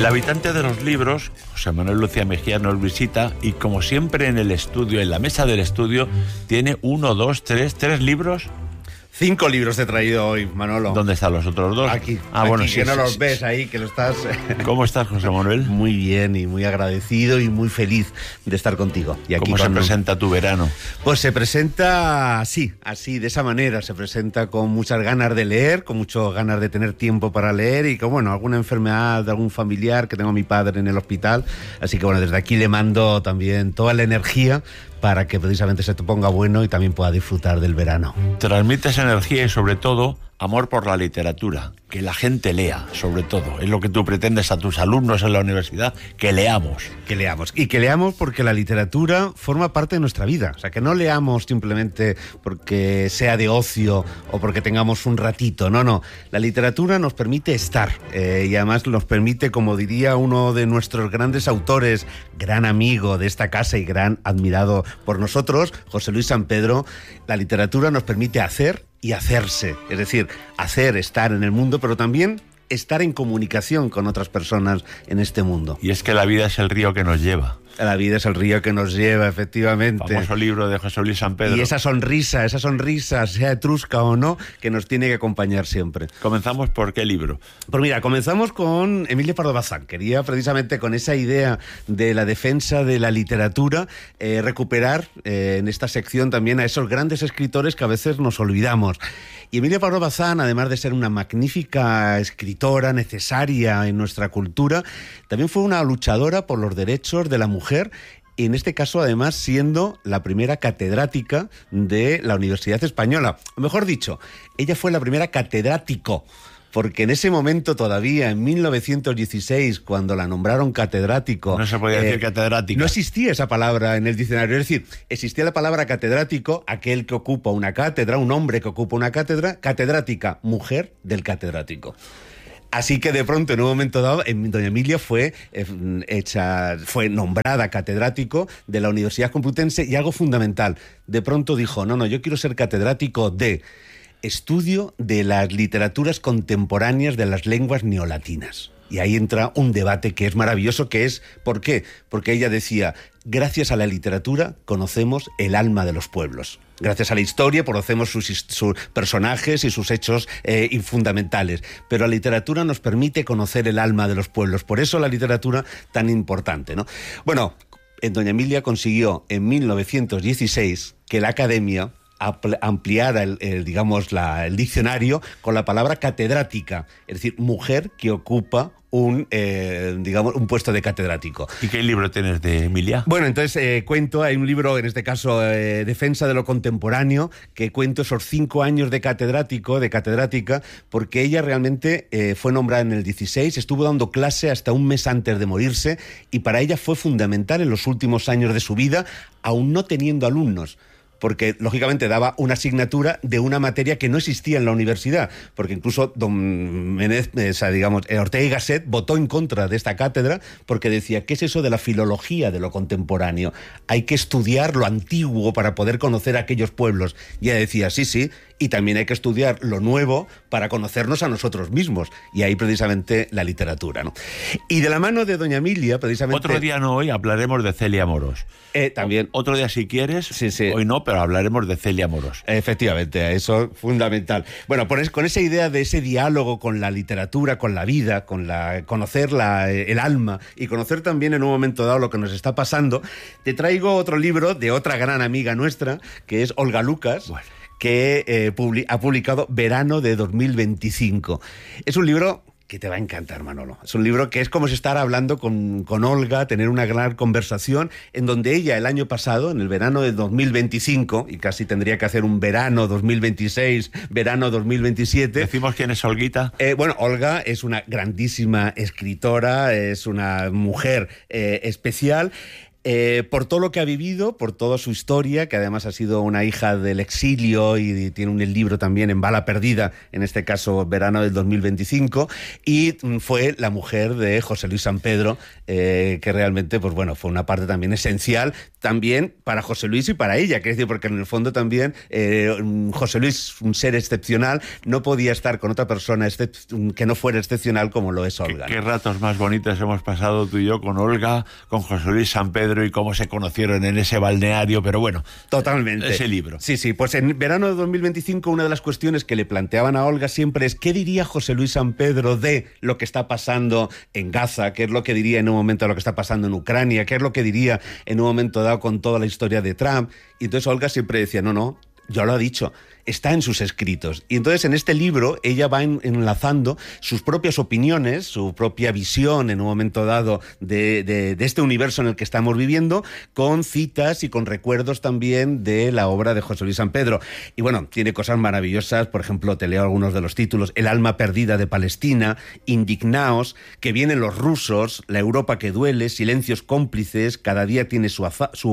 El habitante de los libros, José Manuel Lucía Mejía, nos visita y, como siempre, en el estudio, en la mesa del estudio, tiene tres libros. 5 libros te he traído hoy, Manolo. ¿Dónde están los otros 2? Aquí. Bueno, sí, que no los ves ahí, que lo estás... ¿Cómo estás, José Manuel? Muy bien y muy agradecido y muy feliz de estar contigo. Y aquí ¿Cómo se presenta tu verano? Pues se presenta así, de esa manera. Se presenta con muchas ganas de leer, con muchas ganas de tener tiempo para leer y con, alguna enfermedad de algún familiar, que tengo a mi padre en el hospital. Así que, desde aquí le mando también toda la energía para que precisamente se te ponga bueno y también pueda disfrutar del verano. Transmites energía y, sobre todo, amor por la literatura. Que la gente lea, sobre todo. Es lo que tú pretendes a tus alumnos en la universidad, que leamos. Que leamos. Y que leamos porque la literatura forma parte de nuestra vida. O sea, que no leamos simplemente porque sea de ocio o porque tengamos un ratito. No. La literatura nos permite estar. Y además nos permite, como diría uno de nuestros grandes autores, gran amigo de esta casa y gran admirado por nosotros, José Luis Sampedro, la literatura nos permite hacer y hacerse, es decir, estar en el mundo, pero también estar en comunicación con otras personas en este mundo. Y es que la vida es el río que nos lleva. La vida es el río que nos lleva, efectivamente. Famoso libro de José Luis Sampedro. Y esa sonrisa, sea etrusca o no, que nos tiene que acompañar siempre. ¿Comenzamos por qué libro? Pues mira, comenzamos con Emilio Pardo Bazán. Quería precisamente con esa idea de la defensa de la literatura recuperar en esta sección también a esos grandes escritores que a veces nos olvidamos. Y Emilio Pardo Bazán, además de ser una magnífica escritora necesaria en nuestra cultura, también fue una luchadora por los derechos de la mujer, y en este caso además siendo la primera catedrática de la Universidad Española. O mejor dicho, ella fue la primera catedrático, porque en ese momento todavía, en 1916, cuando la nombraron catedrático... No se podía decir catedrática. No existía esa palabra en el diccionario. Es decir, existía la palabra catedrático, aquel que ocupa una cátedra, un hombre que ocupa una cátedra, catedrática, mujer del catedrático. Así que de pronto, en un momento dado, doña Emilia fue nombrada catedrático de la Universidad Complutense, y algo fundamental, de pronto dijo, no, yo quiero ser catedrático de estudio de las literaturas contemporáneas de las lenguas neolatinas. Y ahí entra un debate que es maravilloso, que es, ¿por qué? Porque ella decía, gracias a la literatura conocemos el alma de los pueblos. Gracias a la historia conocemos sus personajes y sus hechos fundamentales. Pero la literatura nos permite conocer el alma de los pueblos. Por eso la literatura tan importante, ¿no? Doña Emilia consiguió en 1916 que la Academia ampliara el diccionario con la palabra catedrática, es decir, mujer que ocupa un puesto de catedrático. ¿Y qué libro tienes de Emilia? Entonces hay un libro, en este caso Defensa de lo Contemporáneo, que cuento esos 5 años de catedrática, porque ella realmente fue nombrada en el 16, estuvo dando clase hasta un mes antes de morirse, y para ella fue fundamental en los últimos años de su vida, aún no teniendo alumnos, porque lógicamente daba una asignatura de una materia que no existía en la universidad, porque incluso Ortega y Gasset votó en contra de esta cátedra porque decía, ¿qué es eso de la filología de lo contemporáneo? Hay que estudiar lo antiguo para poder conocer a aquellos pueblos. Y ella decía, sí, y también hay que estudiar lo nuevo para conocernos a nosotros mismos. Y ahí precisamente la literatura, ¿no? Y de la mano de doña Emilia, precisamente... Otro día, no hoy, hablaremos de Celia Amorós. También. Otro día, si quieres, sí. Hoy no, pero hablaremos de Celia Amorós. Efectivamente, eso es fundamental. Con esa idea de ese diálogo con la literatura, con la vida, conocer el alma y conocer también en un momento dado lo que nos está pasando, te traigo otro libro de otra gran amiga nuestra, que es Olga Lucas, que ha publicado Verano de 2025. Es un libro que te va a encantar, Manolo. Es un libro que es como si estar hablando con Olga, tener una gran conversación, en donde ella el año pasado, en el verano de 2025, y casi tendría que hacer un verano 2026, verano 2027... ¿Decimos quién es Olguita? Olga es una grandísima escritora, es una mujer especial. Por todo lo que ha vivido, por toda su historia, que además ha sido una hija del exilio y tiene un libro también en Bala Perdida, en este caso verano del 2025, y fue la mujer de José Luis San Pedro, que realmente, pues bueno, fue una parte también esencial, también para José Luis y para ella, quiero decir, porque en el fondo también José Luis, un ser excepcional, no podía estar con otra persona que no fuera excepcional como lo es Olga. Qué ratos más bonitos hemos pasado tú y yo con Olga, con José Luis San Pedro, y cómo se conocieron en ese balneario, pero bueno, totalmente. Ese libro. Sí, pues en verano de 2025 una de las cuestiones que le planteaban a Olga siempre es ¿qué diría José Luis San Pedro de lo que está pasando en Gaza? ¿Qué es lo que diría en un momento de lo que está pasando en Ucrania? ¿Qué es lo que diría en un momento dado con toda la historia de Trump? Y entonces Olga siempre decía, no, ya lo ha dicho, está en sus escritos. Y entonces en este libro ella va enlazando sus propias opiniones, su propia visión en un momento dado de este universo en el que estamos viviendo, con citas y con recuerdos también de la obra de José Luis San Pedro. Y bueno, tiene cosas maravillosas, por ejemplo, te leo algunos de los títulos: El alma perdida de Palestina, Indignaos, Que vienen los rusos, La Europa que duele, Silencios cómplices, Cada día tiene su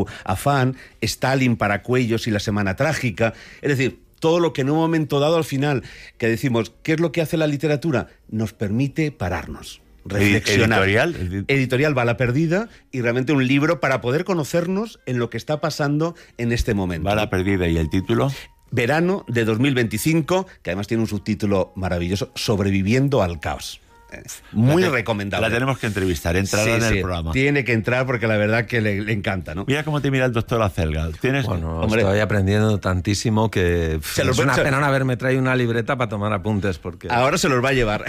afán, Stalin para Cuellos y La semana trágica. Es decir, todo lo que en un momento dado al final, que decimos, ¿qué es lo que hace la literatura? Nos permite pararnos, reflexionar. Editorial Bala Perdida, y realmente un libro para poder conocernos en lo que está pasando en este momento. Bala Perdida, ¿y el título? Verano de 2025, que además tiene un subtítulo maravilloso, Sobreviviendo al caos. Muy recomendable. La tenemos que entrevistar, entrará en el programa. Tiene que entrar porque la verdad que le encanta, ¿no? Mira cómo te mira el doctor Acelga. Bueno, estoy aprendiendo tantísimo que es una pena no haberme traído una libreta para tomar apuntes, porque... Ahora se los va a llevar.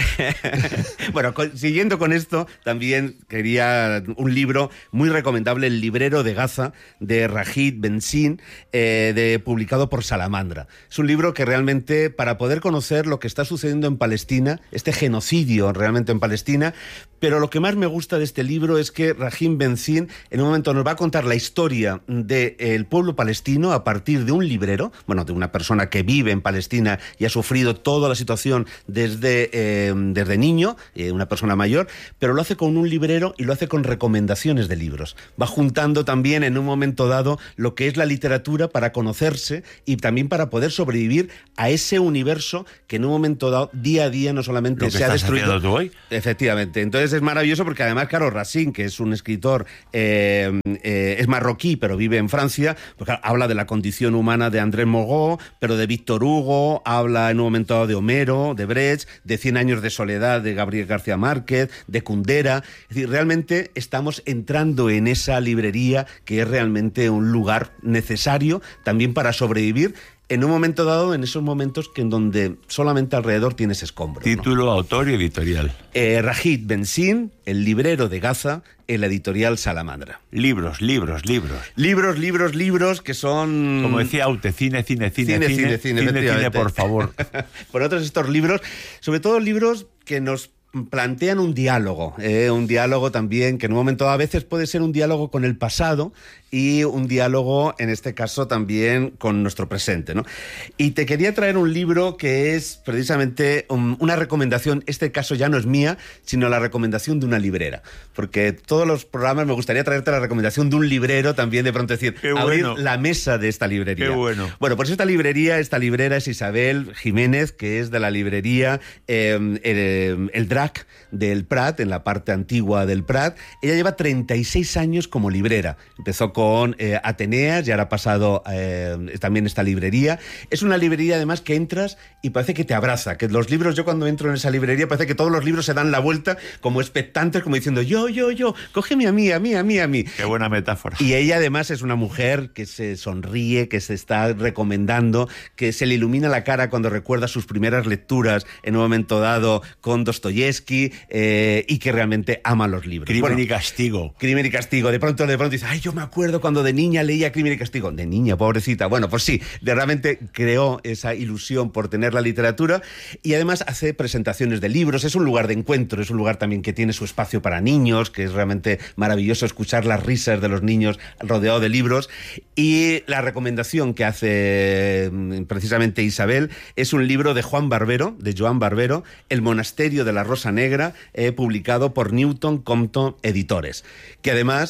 Bueno, siguiendo con esto, también quería un libro muy recomendable, El librero de Gaza, de Rajid Bensin, publicado por Salamandra. Es un libro que realmente, para poder conocer lo que está sucediendo en Palestina, este genocidio realmente en Palestina, pero lo que más me gusta de este libro es que Rajid Bensin en un momento nos va a contar la historia del pueblo palestino a partir de un librero, bueno, de una persona que vive en Palestina y ha sufrido toda la situación desde niño, una persona mayor, pero lo hace con un librero y lo hace con recomendaciones de libros. Va juntando también en un momento dado lo que es la literatura para conocerse y también para poder sobrevivir a ese universo que en un momento dado, día a día, no solamente se ha destruido. ¿Tú hoy? Efectivamente. Entonces es maravilloso porque además, claro, Racine, que es un escritor, es marroquí, pero vive en Francia, pues claro, habla de la condición humana de André Morot, pero de Víctor Hugo, habla en un momento dado de Homero, de Brecht, de 100 años de soledad de Gabriel García Márquez, de Kundera. Es decir, realmente estamos entrando en esa librería que es realmente un lugar necesario también para sobrevivir en un momento dado, en esos momentos que en donde solamente alrededor tienes escombros. Título, ¿no? Autor y editorial. Rajid Bensin, El librero de Gaza, en la editorial Salamandra. Libros que son... Como decía Aute, cine, por favor. Por otros estos libros, sobre todo libros que nos plantean un diálogo también, que en un momento a veces puede ser un diálogo con el pasado y un diálogo, en este caso, también con nuestro presente, ¿no? Y te quería traer un libro que es precisamente una recomendación, este caso ya no es mía, sino la recomendación de una librera, porque todos los programas me gustaría traerte la recomendación de un librero también, de pronto decir, abrir la mesa de esta librería. Qué bueno. Bueno, pues esta librera es Isabel Jiménez, que es de la librería El Drac del Prat, en la parte antigua del Prat. Ella lleva 36 años como librera. Empezó con Ateneas y ahora ha pasado también esta librería. Es una librería además que entras y parece que te abraza, que los libros, yo cuando entro en esa librería parece que todos los libros se dan la vuelta como expectantes, como diciendo yo, cógeme a mí. Qué buena metáfora. Y ella además es una mujer que se sonríe, que se está recomendando, que se le ilumina la cara cuando recuerda sus primeras lecturas en un momento dado con Dostoyevsky, y que realmente ama los libros. Crimen y Castigo. De pronto dice, ay, yo me acuerdo cuando de niña leía Crimen y Castigo. De niña, pobrecita. Bueno, pues sí, realmente creó esa ilusión por tener la literatura y además hace presentaciones de libros. Es un lugar de encuentro, es un lugar también que tiene su espacio para niños, que es realmente maravilloso escuchar las risas de los niños rodeado de libros. Y la recomendación que hace precisamente Isabel es un libro de Joan Barbero, El monasterio de la Rosa Negra, publicado por Newton Compton Editores, que además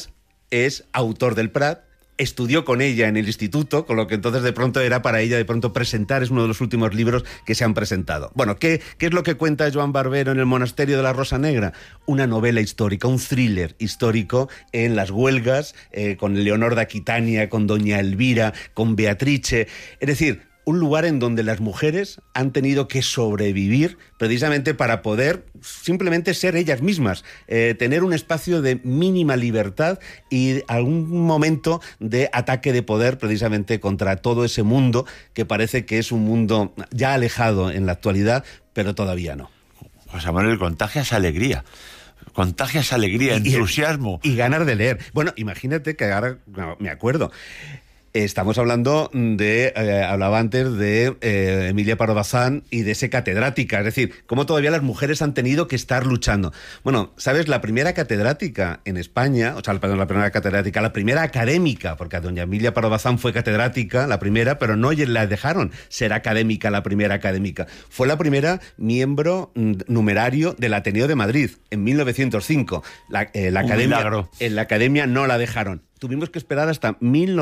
es autor del Prat, estudió con ella en el instituto, con lo que entonces de pronto era para ella presentar, es uno de los últimos libros que se han presentado. Bueno, ¿qué es lo que cuenta Joan Barbero en El monasterio de la Rosa Negra? Una novela histórica, un thriller histórico en las huelgas, con Leonor de Aquitania, con doña Elvira, con Beatrice, es decir, un lugar en donde las mujeres han tenido que sobrevivir precisamente para poder simplemente ser ellas mismas, tener un espacio de mínima libertad y algún momento de ataque de poder precisamente contra todo ese mundo que parece que es un mundo ya alejado en la actualidad, pero todavía no. José Manuel, contagias alegría. Contagias alegría, entusiasmo. Y ganas de leer. Bueno, imagínate que ahora me acuerdo. Estamos hablando hablaba antes de Emilia Pardo Bazán y de ese catedrática, es decir, cómo todavía las mujeres han tenido que estar luchando. Bueno, ¿sabes? La primera catedrática en España, la primera académica, porque a doña Emilia Pardo Bazán fue catedrática, la primera, pero no la dejaron ser académica, la primera académica. Fue la primera miembro numerario del Ateneo de Madrid, en 1905. En la academia no la dejaron. Tuvimos que esperar hasta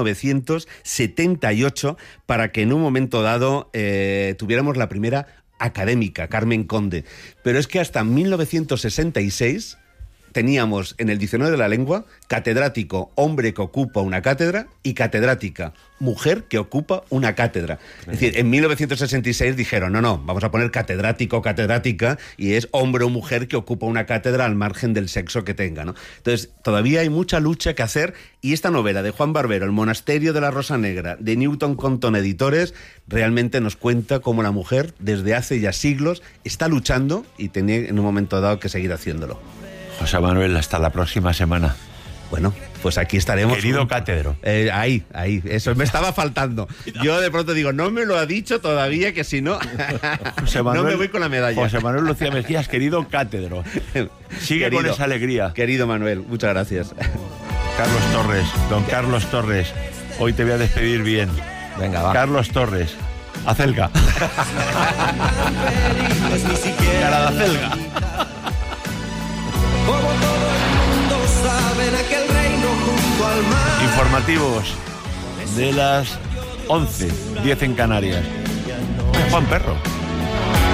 1978 para que en un momento dado tuviéramos la primera académica, Carmen Conde. Pero es que hasta 1966 teníamos en el diccionario de la lengua catedrático, hombre que ocupa una cátedra, y catedrática, mujer que ocupa una cátedra. Es decir, en 1966 dijeron, no, vamos a poner catedrático o catedrática, y es hombre o mujer que ocupa una cátedra al margen del sexo que tenga, ¿no? Entonces, todavía hay mucha lucha que hacer, y esta novela de Juan Barbero, El monasterio de la Rosa Negra, de Newton Compton Editores, realmente nos cuenta cómo la mujer, desde hace ya siglos, está luchando y tenía en un momento dado que seguir haciéndolo. José Manuel, hasta la próxima semana. Bueno, pues aquí estaremos. Querido cátedro. Ahí, eso me estaba faltando. Yo de pronto digo, no me lo ha dicho todavía, que si no, José Manuel, no me voy con la medalla. José Manuel Lucía Mejías, querido cátedro. Sigue con esa alegría. Querido Manuel, muchas gracias. Carlos Torres, don Carlos Torres, hoy te voy a despedir bien. Venga, va. Carlos Torres, acelga. Cara de acelga. Como todo el mundo sabe, en aquel reino junto al mar. Informativos de las 11:10 en Canarias. Juan Perro.